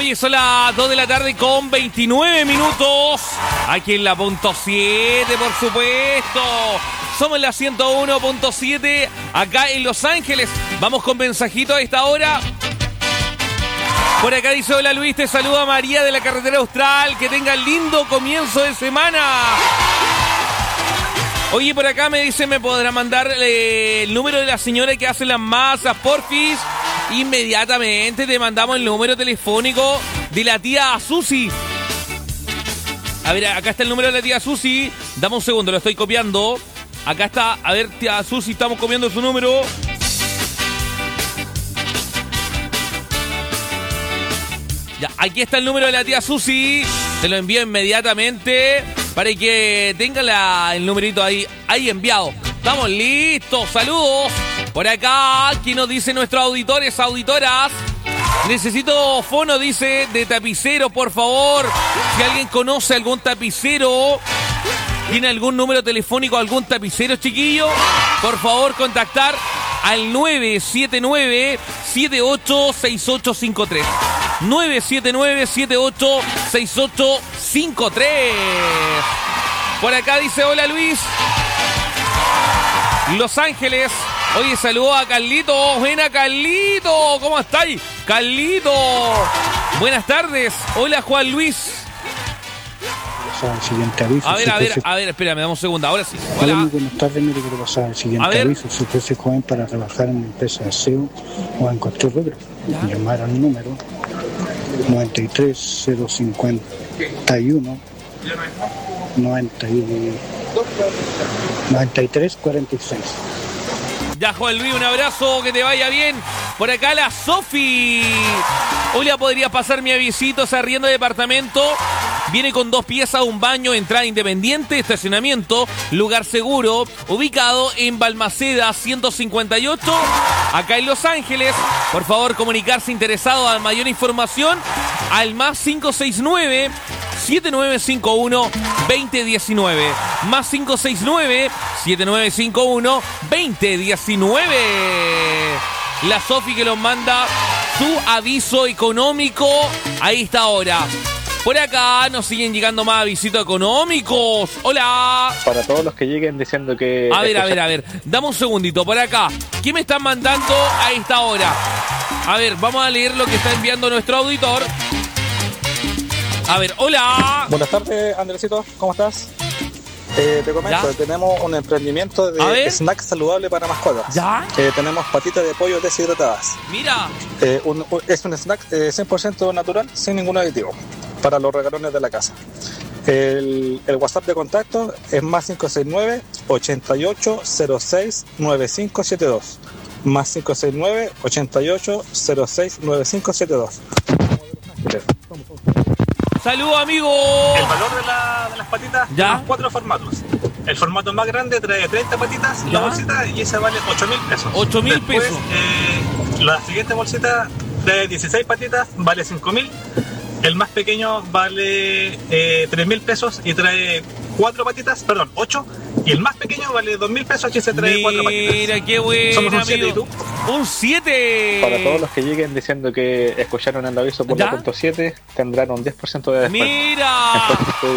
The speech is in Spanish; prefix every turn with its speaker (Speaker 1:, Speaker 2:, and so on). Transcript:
Speaker 1: Oye, son las 2 de la tarde con 29 minutos. Aquí en la punto 7, por supuesto. Somos la 101.7 acá en Los Ángeles. Vamos con mensajito a esta hora. Por acá dice: hola Luis, te saluda María de la Carretera Austral. Que tenga lindo comienzo de semana. Oye, por acá me dice: ¿me podrá mandar el número de la señora que hace las masas, porfis? Inmediatamente te mandamos el número telefónico de la tía Susi. A ver, acá está el número de la tía Susi. Dame un segundo, lo estoy copiando. Acá está, a ver, tía Susi, estamos copiando su número. Ya, aquí está el número de la tía Susi. Te lo envío inmediatamente para que tenga el numerito ahí enviado. Estamos listos, saludos. Por acá, ¿qué nos dicen nuestros auditores, auditoras? Necesito fono, dice, de tapicero, por favor. Si alguien conoce algún tapicero, tiene algún número telefónico, algún tapicero, chiquillo, por favor, contactar al 979-786853. 979-786853. Por acá dice: hola Luis, Los Ángeles. Oye, saludo a Carlito. Buena, Carlito. ¿Cómo estáis? Carlito. Buenas tardes. Hola, Juan Luis.
Speaker 2: El siguiente aviso.
Speaker 1: A ver, espérame, dame un segundo. Ahora sí.
Speaker 2: Hola, muy buenas tardes. Mire, quiero pasar el siguiente aviso. Si usted se joven para trabajar en una empresa de SEO o en cualquier rubro, llamar al número 93051 9346.
Speaker 1: Ya, Juan Luis, un abrazo, que te vaya bien. Por acá la Sofi. Hola, ¿podrías pasar mi avisito? Se arrienda de departamento. Viene con 2 piezas, un baño, entrada independiente, estacionamiento, lugar seguro, ubicado en Balmaceda 158, acá en Los Ángeles. Por favor, comunicarse interesado a mayor información al más 569-7951-2019. Más 569-7951-2019. La Sofi que nos manda su aviso económico a esta hora. Por acá nos siguen llegando más avisitos económicos. ¡Hola!
Speaker 3: Para todos los que lleguen diciendo que...
Speaker 1: A ver. Dame un segundito. Por acá, ¿qué me están mandando a esta hora? A ver, vamos a leer lo que está enviando nuestro auditor. A ver, ¡hola!
Speaker 3: Buenas tardes, Andresito. ¿Cómo estás? Te comento, tenemos un emprendimiento de snack saludable para mascotas.
Speaker 1: ¿Ya?
Speaker 3: Tenemos patitas de pollo deshidratadas.
Speaker 1: Mira.
Speaker 3: Es un snack 100% natural, sin ningún aditivo, para los regalones de la casa. El WhatsApp de contacto es más 569-8806-9572. Más 569-8806-9572.
Speaker 1: ¡Salud, amigo!
Speaker 3: El valor de las patitas
Speaker 1: ¿ya?
Speaker 3: Tiene 4 formatos. El formato más grande trae 30 patitas, la bolsita, y esa vale 8.000 pesos.
Speaker 1: 8.000 pesos.
Speaker 3: La siguiente bolsita de 16 patitas vale 5.000. El más pequeño vale 3.000 pesos y trae 8. Y el más pequeño vale 2.000 pesos y se trae 4 patitas.
Speaker 1: Mira, qué bueno.
Speaker 3: Somos un 7, ¿y tú?
Speaker 1: Un 7.
Speaker 3: Para todos los que lleguen diciendo que escucharon el aviso por la punto 7, tendrán un 10% de descuento.
Speaker 1: Mira.
Speaker 3: Entonces,